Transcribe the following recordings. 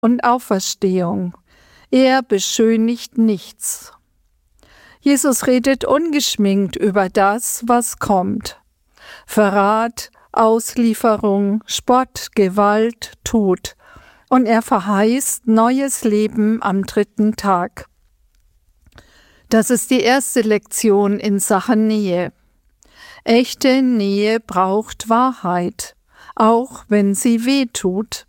und Auferstehung. Er beschönigt nichts. Jesus redet ungeschminkt über das, was kommt. Verrat, Auslieferung, Spott, Gewalt, Tod. Und er verheißt neues Leben am 3. Tag. Das ist die erste Lektion in Sachen Nähe. Echte Nähe braucht Wahrheit, auch wenn sie weh tut.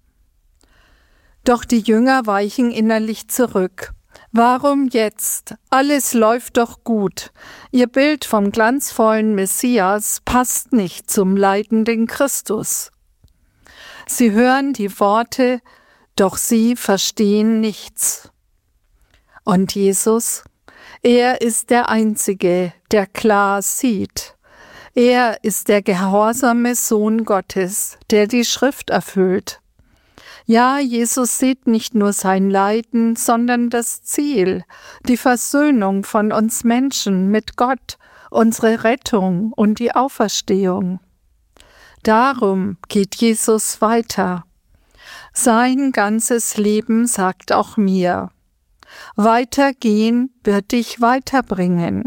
Doch die Jünger weichen innerlich zurück. Warum jetzt? Alles läuft doch gut. Ihr Bild vom glanzvollen Messias passt nicht zum leidenden Christus. Sie hören die Worte, doch sie verstehen nichts. Und Jesus? Er ist der Einzige, der klar sieht. Er ist der gehorsame Sohn Gottes, der die Schrift erfüllt. Ja, Jesus sieht nicht nur sein Leiden, sondern das Ziel, die Versöhnung von uns Menschen mit Gott, unsere Rettung und die Auferstehung. Darum geht Jesus weiter. Sein ganzes Leben sagt auch mir: Weitergehen wird dich weiterbringen.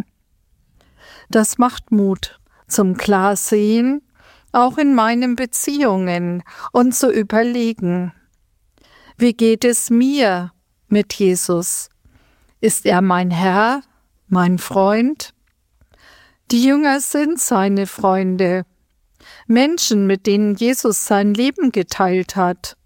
Das macht Mut zum Klarsehen, auch in meinen Beziehungen, und zu überlegen: Wie geht es mir mit Jesus? Ist er mein Herr, mein Freund? Die Jünger sind seine Freunde, Menschen, mit denen Jesus sein Leben geteilt hat.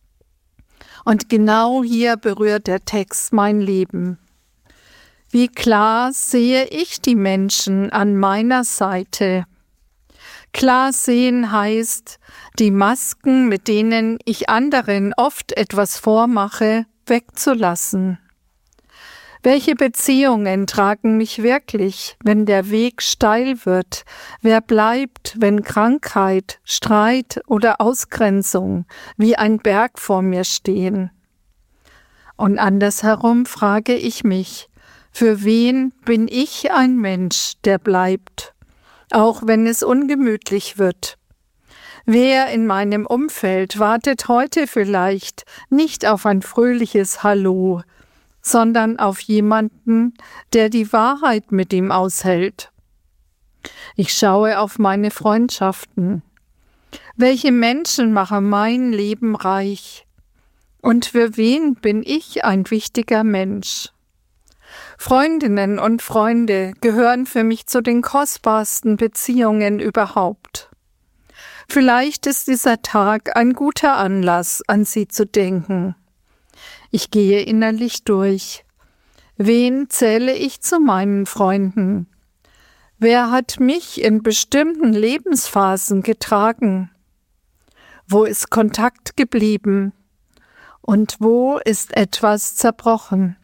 Und genau hier berührt der Text mein Leben. Wie klar sehe ich die Menschen an meiner Seite? Klar sehen heißt, die Masken, mit denen ich anderen oft etwas vormache, wegzulassen. Welche Beziehungen tragen mich wirklich, wenn der Weg steil wird? Wer bleibt, wenn Krankheit, Streit oder Ausgrenzung wie ein Berg vor mir stehen? Und andersherum frage ich mich: Für wen bin ich ein Mensch, der bleibt, auch wenn es ungemütlich wird? Wer in meinem Umfeld wartet heute vielleicht nicht auf ein fröhliches Hallo, sondern auf jemanden, der die Wahrheit mit ihm aushält? Ich schaue auf meine Freundschaften. Welche Menschen machen mein Leben reich? Und für wen bin ich ein wichtiger Mensch? Freundinnen und Freunde gehören für mich zu den kostbarsten Beziehungen überhaupt. Vielleicht ist dieser Tag ein guter Anlass, an sie zu denken. Ich gehe innerlich durch. Wen zähle ich zu meinen Freunden? Wer hat mich in bestimmten Lebensphasen getragen? Wo ist Kontakt geblieben? Und wo ist etwas zerbrochen?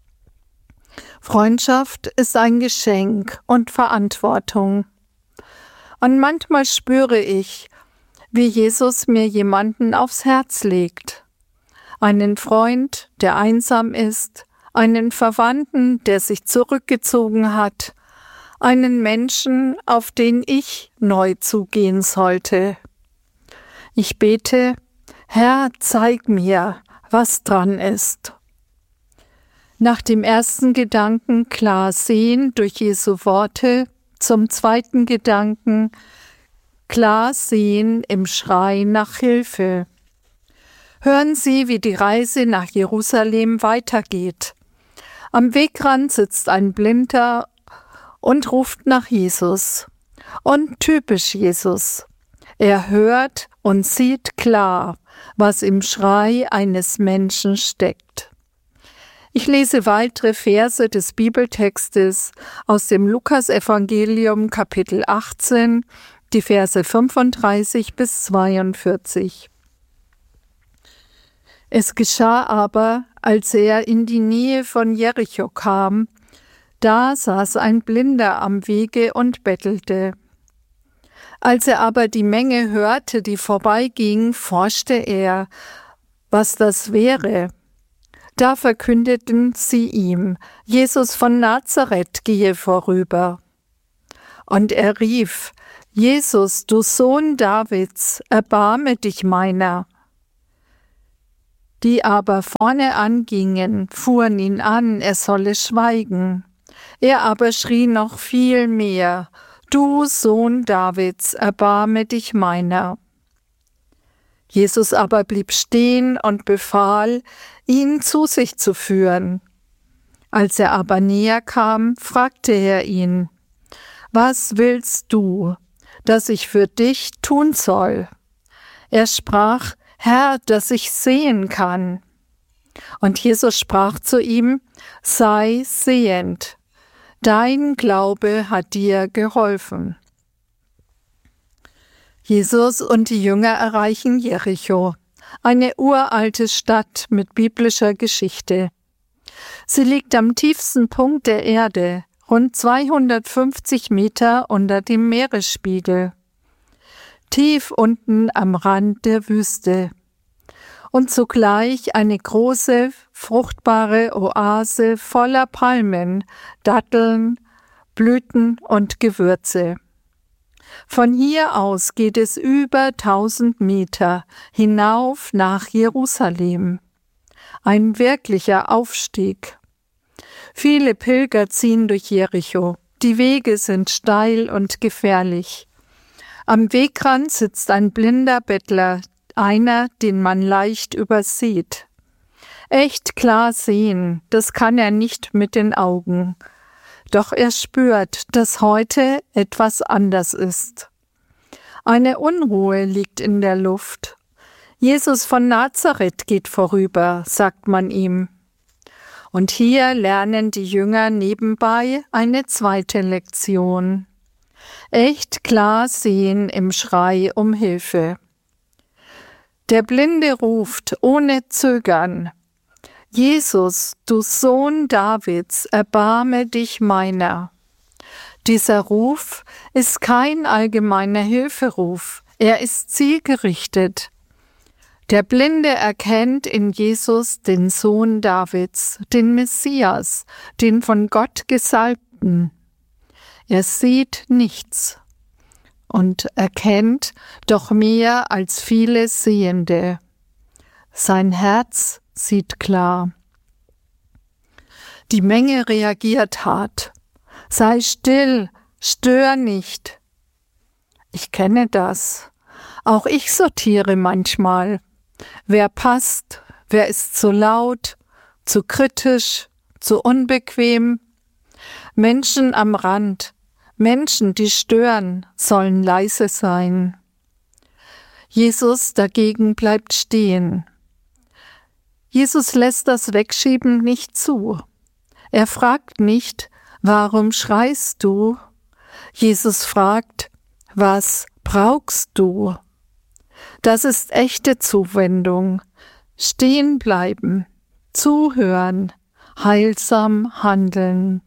Freundschaft ist ein Geschenk und Verantwortung. Und manchmal spüre ich, wie Jesus mir jemanden aufs Herz legt. Einen Freund, der einsam ist, einen Verwandten, der sich zurückgezogen hat, einen Menschen, auf den ich neu zugehen sollte. Ich bete: Herr, zeig mir, was dran ist. Nach dem ersten Gedanken klar sehen durch Jesu Worte, zum zweiten Gedanken klar sehen im Schrei nach Hilfe. Hören Sie, wie die Reise nach Jerusalem weitergeht. Am Wegrand sitzt ein Blinder und ruft nach Jesus. Und typisch Jesus: Er hört und sieht klar, was im Schrei eines Menschen steckt. Ich lese weitere Verse des Bibeltextes aus dem Lukasevangelium Kapitel 18, die Verse 35 bis 42. Es geschah aber, als er in die Nähe von Jericho kam, da saß ein Blinder am Wege und bettelte. Als er aber die Menge hörte, die vorbeiging, forschte er, was das wäre. Da verkündeten sie ihm: Jesus von Nazareth gehe vorüber. Und er rief: Jesus, du Sohn Davids, erbarme dich meiner. Die aber vorne angingen, fuhren ihn an, er solle schweigen. Er aber schrie noch viel mehr: Du Sohn Davids, erbarme dich meiner. Jesus aber blieb stehen und befahl, ihn zu sich zu führen. Als er aber näher kam, fragte er ihn: Was willst du, dass ich für dich tun soll? Er sprach: Herr, dass ich sehen kann. Und Jesus sprach zu ihm: Sei sehend, dein Glaube hat dir geholfen. Jesus und die Jünger erreichen Jericho, eine uralte Stadt mit biblischer Geschichte. Sie liegt am tiefsten Punkt der Erde, rund 250 Meter unter dem Meeresspiegel, tief unten am Rand der Wüste, und zugleich eine große, fruchtbare Oase voller Palmen, Datteln, Blüten und Gewürze. Von hier aus geht es über 1000 Meter hinauf nach Jerusalem. Ein wirklicher Aufstieg. Viele Pilger ziehen durch Jericho. Die Wege sind steil und gefährlich. Am Wegrand sitzt ein blinder Bettler, einer, den man leicht übersieht. Echt klar sehen, das kann er nicht mit den Augen. Doch er spürt, dass heute etwas anders ist. Eine Unruhe liegt in der Luft. Jesus von Nazareth geht vorüber, sagt man ihm. Und hier lernen die Jünger nebenbei eine zweite Lektion. Echt klar sehen im Schrei um Hilfe. Der Blinde ruft ohne Zögern: Jesus, du Sohn Davids, erbarme dich meiner. Dieser Ruf ist kein allgemeiner Hilferuf, er ist zielgerichtet. Der Blinde erkennt in Jesus den Sohn Davids, den Messias, den von Gott Gesalbten. Er sieht nichts und erkennt doch mehr als viele Sehende. Sein Herz sieht klar. Die Menge reagiert hart. Sei still, stör nicht. Ich kenne das. Auch ich sortiere manchmal. Wer passt, wer ist zu laut, zu kritisch, zu unbequem. Menschen am Rand, Menschen, die stören, sollen leise sein. Jesus dagegen bleibt stehen. Jesus lässt das Wegschieben nicht zu. Er fragt nicht: Warum schreist du? Jesus fragt: Was brauchst du? Das ist echte Zuwendung. Stehen bleiben, zuhören, heilsam handeln.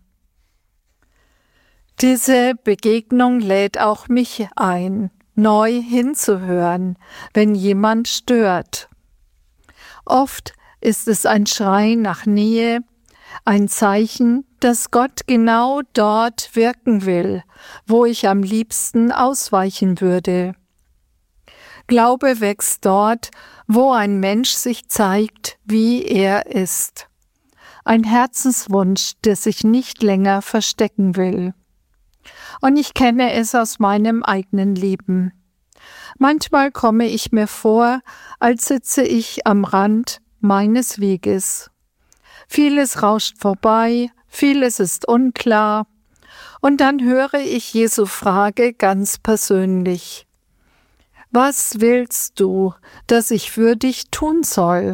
Diese Begegnung lädt auch mich ein, neu hinzuhören, wenn jemand stört. Oft ist es ein Schrei nach Nähe, ein Zeichen, dass Gott genau dort wirken will, wo ich am liebsten ausweichen würde. Glaube wächst dort, wo ein Mensch sich zeigt, wie er ist. Ein Herzenswunsch, der sich nicht länger verstecken will. Und ich kenne es aus meinem eigenen Leben. Manchmal komme ich mir vor, als sitze ich am Rand meines Weges. Vieles rauscht vorbei, vieles ist unklar, und dann höre ich Jesu Frage ganz persönlich: Was willst du, dass ich für dich tun soll?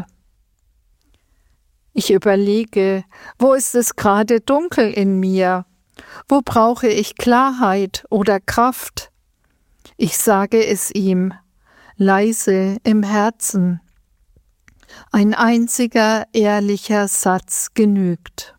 Ich überlege, wo ist es gerade dunkel in mir? Wo brauche ich Klarheit oder Kraft? Ich sage es ihm, leise im Herzen. Ein einziger ehrlicher Satz genügt.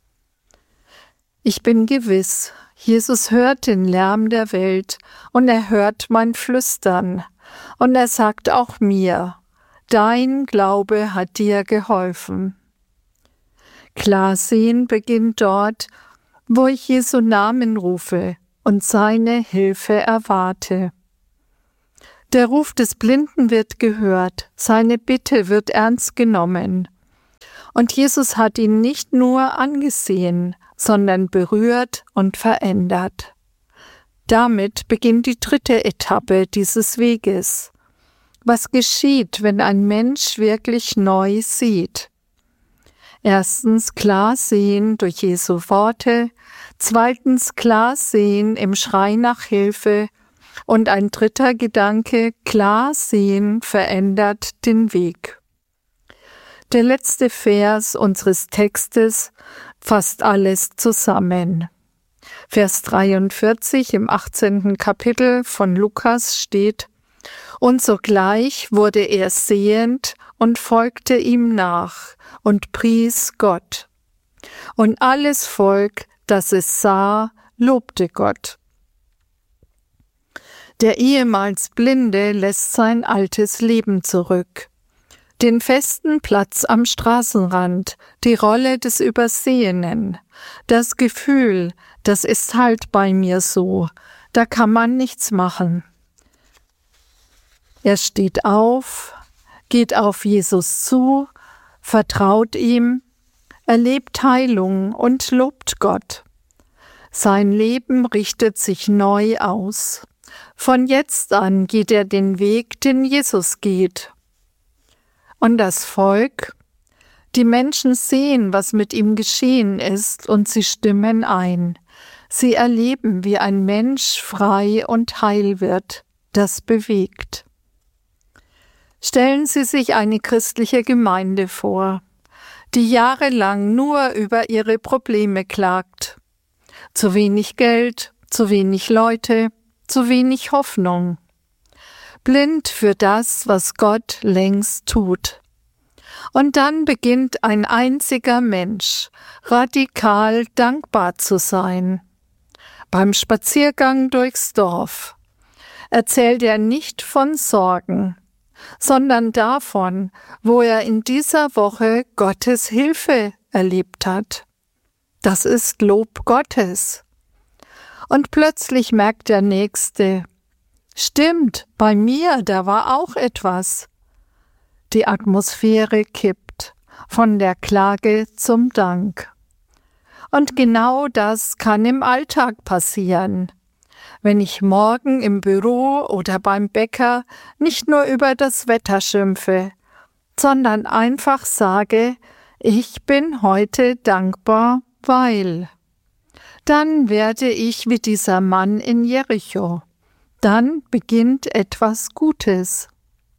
Ich bin gewiss, Jesus hört den Lärm der Welt und er hört mein Flüstern. Und er sagt auch mir: Dein Glaube hat dir geholfen. Klarsehen beginnt dort, wo ich Jesu Namen rufe und seine Hilfe erwarte. Der Ruf des Blinden wird gehört, seine Bitte wird ernst genommen. Und Jesus hat ihn nicht nur angesehen, sondern berührt und verändert. Damit beginnt die dritte Etappe dieses Weges. Was geschieht, wenn ein Mensch wirklich neu sieht? Erstens klar sehen durch Jesu Worte, zweitens klar sehen im Schrei nach Hilfe und ein dritter Gedanke, klar sehen verändert den Weg. Der letzte Vers unseres Textes fasst alles zusammen. Vers 43 im 18. Kapitel von Lukas steht: Und sogleich wurde er sehend und folgte ihm nach und pries Gott. Und alles Volk, das es sah, lobte Gott. Der ehemals Blinde lässt sein altes Leben zurück. Den festen Platz am Straßenrand, die Rolle des Übersehenen, das Gefühl, das ist halt bei mir so, da kann man nichts machen. Er steht auf, geht auf Jesus zu, vertraut ihm, erlebt Heilung und lobt Gott. Sein Leben richtet sich neu aus. Von jetzt an geht er den Weg, den Jesus geht. Und das Volk? Die Menschen sehen, was mit ihm geschehen ist, und sie stimmen ein. Sie erleben, wie ein Mensch frei und heil wird. Das bewegt. Stellen Sie sich eine christliche Gemeinde vor, die jahrelang nur über ihre Probleme klagt. Zu wenig Geld, zu wenig Leute, zu wenig Hoffnung. Blind für das, was Gott längst tut. Und dann beginnt ein einziger Mensch, radikal dankbar zu sein. Beim Spaziergang durchs Dorf erzählt er nicht von Sorgen, sondern davon, wo er in dieser Woche Gottes Hilfe erlebt hat. Das ist Lob Gottes. Und plötzlich merkt der Nächste: Stimmt, bei mir, da war auch etwas. Die Atmosphäre kippt von der Klage zum Dank. Und genau das kann im Alltag passieren. Wenn ich morgen im Büro oder beim Bäcker nicht nur über das Wetter schimpfe, sondern einfach sage, ich bin heute dankbar, weil. Dann werde ich wie dieser Mann in Jericho. Dann beginnt etwas Gutes.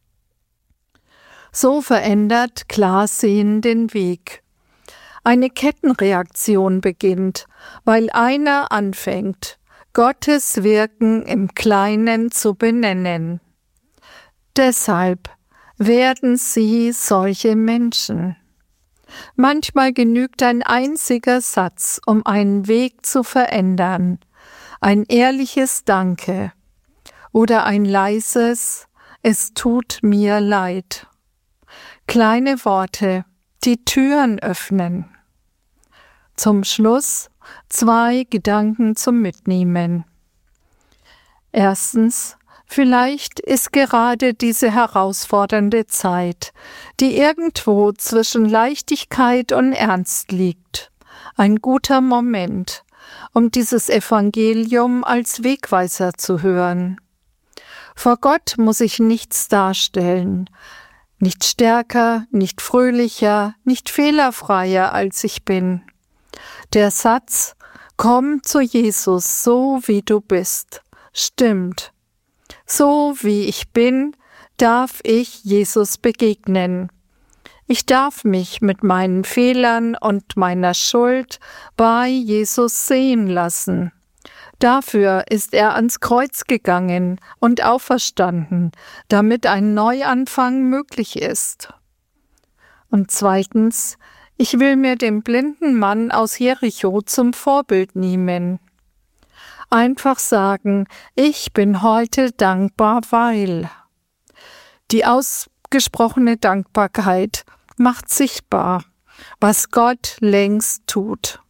So verändert Klarsehen den Weg. Eine Kettenreaktion beginnt, weil einer anfängt, Gottes Wirken im Kleinen zu benennen. Deshalb werden Sie solche Menschen. Manchmal genügt ein einziger Satz, um einen Weg zu verändern, ein ehrliches Danke oder ein leises Es tut mir leid. Kleine Worte, die Türen öffnen. Zum Schluss 2 Gedanken zum Mitnehmen. Erstens, vielleicht ist gerade diese herausfordernde Zeit, die irgendwo zwischen Leichtigkeit und Ernst liegt, ein guter Moment, um dieses Evangelium als Wegweiser zu hören. Vor Gott muss ich nichts darstellen, nicht stärker, nicht fröhlicher, nicht fehlerfreier, als ich bin. Der Satz, komm zu Jesus, so wie du bist, stimmt. So wie ich bin, darf ich Jesus begegnen. Ich darf mich mit meinen Fehlern und meiner Schuld bei Jesus sehen lassen. Dafür ist er ans Kreuz gegangen und auferstanden, damit ein Neuanfang möglich ist. Und zweitens, ich will mir den blinden Mann aus Jericho zum Vorbild nehmen. Einfach sagen, ich bin heute dankbar, weil. Die ausgesprochene Dankbarkeit macht sichtbar, was Gott längst tut.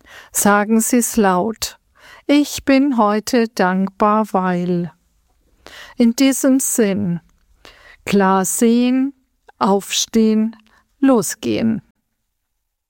Sagen Sie es laut. Ich bin heute dankbar, weil. In diesem Sinn, klar sehen, aufstehen, losgehen.